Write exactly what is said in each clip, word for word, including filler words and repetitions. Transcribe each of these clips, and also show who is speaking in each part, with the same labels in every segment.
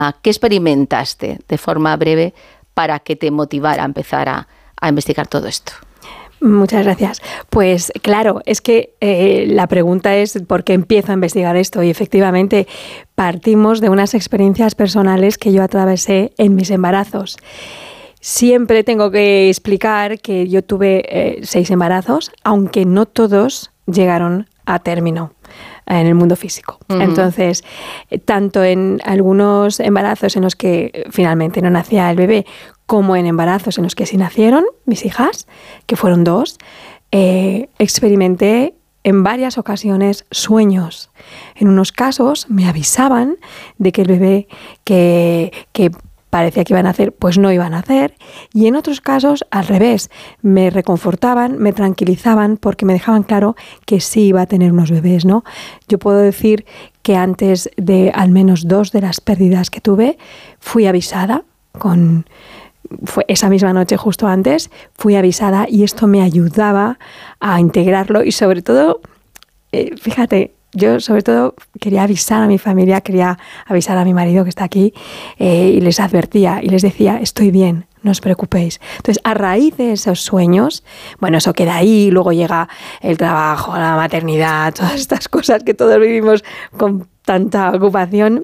Speaker 1: ¿Qué experimentaste de forma breve para que te motivara a empezar a, a investigar todo esto?
Speaker 2: Muchas gracias. Pues claro, es que eh, la pregunta es ¿por qué empiezo a investigar esto? Y efectivamente partimos de unas experiencias personales que yo atravesé en mis embarazos. Siempre tengo que explicar que yo tuve eh, seis embarazos, aunque no todos llegaron a término en el mundo físico. Uh-huh. Entonces, tanto en algunos embarazos en los que finalmente no nacía el bebé, como en embarazos en los que sí nacieron mis hijas, que fueron dos, eh, experimenté en varias ocasiones sueños. En unos casos me avisaban de que el bebé que, que parecía que iba a nacer, pues no iba a nacer, y en otros casos al revés, me reconfortaban, me tranquilizaban porque me dejaban claro que sí iba a tener unos bebés, ¿no? Yo puedo decir que antes de al menos dos de las pérdidas que tuve, fui avisada con... Fue esa misma noche, justo antes, fui avisada y esto me ayudaba a integrarlo y sobre todo, eh, fíjate, yo sobre todo quería avisar a mi familia, quería avisar a mi marido que está aquí eh, y les advertía y les decía, estoy bien, no os preocupéis. Entonces, a raíz de esos sueños, bueno, eso queda ahí, luego llega el trabajo, la maternidad, todas estas cosas que todos vivimos con tanta ocupación.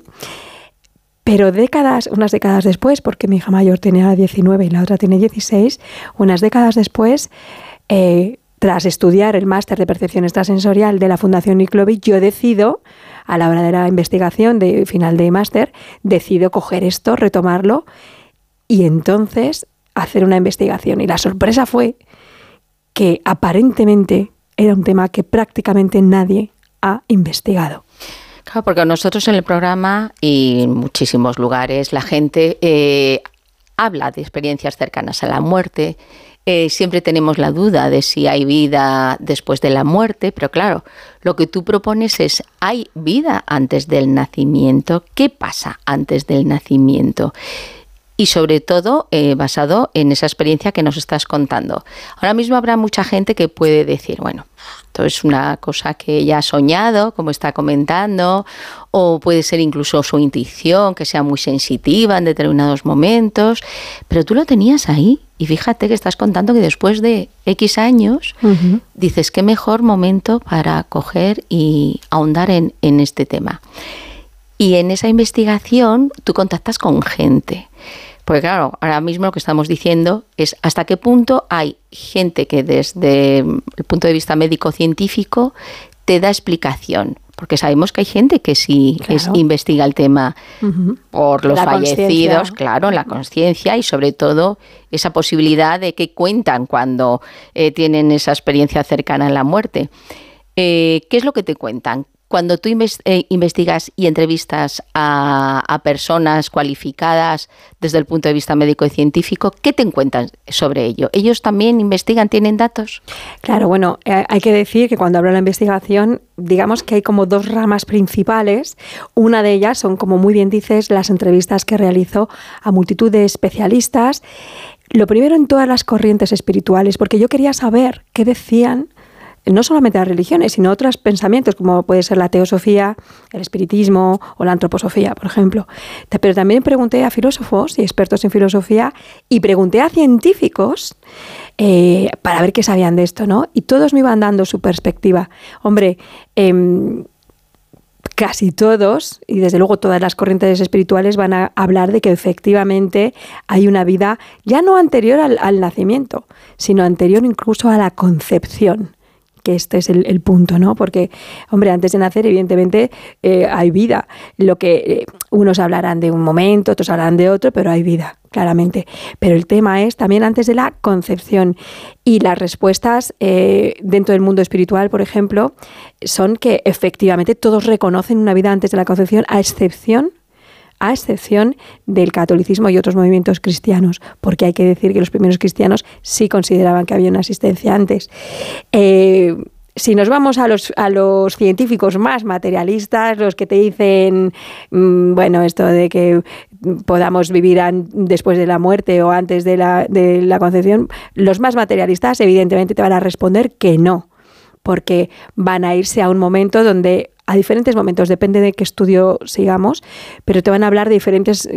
Speaker 2: Pero décadas, unas décadas después, porque mi hija mayor tenía diecinueve y la otra tiene dieciséis, unas décadas después, eh, tras estudiar el máster de percepción extrasensorial de la Fundación Niclovic, yo decido, a la hora de la investigación de final de máster, decido coger esto, retomarlo y entonces hacer una investigación. Y la sorpresa fue que aparentemente era un tema que prácticamente nadie ha investigado.
Speaker 1: Claro, porque nosotros en el programa y en muchísimos lugares la gente eh, habla de experiencias cercanas a la muerte. Eh, siempre tenemos la duda de si hay vida después de la muerte, pero claro, lo que tú propones es, ¿hay vida antes del nacimiento? ¿Qué pasa antes del nacimiento? Y sobre todo eh, basado en esa experiencia que nos estás contando. Ahora mismo habrá mucha gente que puede decir, bueno, esto es una cosa que ella ha soñado, como está comentando, o puede ser incluso su intuición, que sea muy sensitiva en determinados momentos, pero tú lo tenías ahí. Y fíjate que estás contando que después de X años, uh-huh. dices, qué mejor momento para coger y ahondar en, en este tema. Y en esa investigación tú contactas con gente. Porque claro, ahora mismo lo que estamos diciendo es hasta qué punto hay gente que desde el punto de vista médico-científico te da explicación. Porque sabemos que hay gente que sí claro. es, investiga el tema uh-huh. por los la fallecidos, claro, la conciencia y sobre todo esa posibilidad de que cuentan cuando eh, tienen esa experiencia cercana a la muerte. Eh, ¿Qué es lo que te cuentan? Cuando tú investigas y entrevistas a, a personas cualificadas desde el punto de vista médico y científico, ¿qué te cuentan sobre ello? ¿Ellos también investigan, tienen datos?
Speaker 2: Claro, bueno, eh, hay que decir que cuando hablo de la investigación, digamos que hay como dos ramas principales. Una de ellas son, como muy bien dices, las entrevistas que realizo a multitud de especialistas. Lo primero en todas las corrientes espirituales, porque yo quería saber qué decían no solamente las religiones, sino otros pensamientos, como puede ser la teosofía, el espiritismo o la antroposofía, por ejemplo. Pero también pregunté a filósofos y expertos en filosofía y pregunté a científicos eh, para ver qué sabían de esto, ¿no? Y todos me iban dando su perspectiva. Hombre, eh, casi todos, y desde luego todas las corrientes espirituales van a hablar de que efectivamente hay una vida ya no anterior al, al nacimiento, sino anterior incluso a la concepción. Que este es el, el punto, ¿no? Porque, hombre, antes de nacer, evidentemente, eh, hay vida. Lo que eh, unos hablarán de un momento, otros hablarán de otro, pero hay vida, claramente. Pero el tema es también antes de la concepción. Y las respuestas eh, dentro del mundo espiritual, por ejemplo, son que efectivamente todos reconocen una vida antes de la concepción, a excepción a excepción del catolicismo y otros movimientos cristianos, porque hay que decir que los primeros cristianos sí consideraban que había una existencia antes. Eh, si nos vamos a los, a los científicos más materialistas, los que te dicen, mmm, bueno, esto de que podamos vivir an- después de la muerte o antes de la, de la concepción, los más materialistas evidentemente te van a responder que no, porque van a irse a un momento donde a diferentes momentos, depende de qué estudio sigamos, pero te van a hablar de diferentes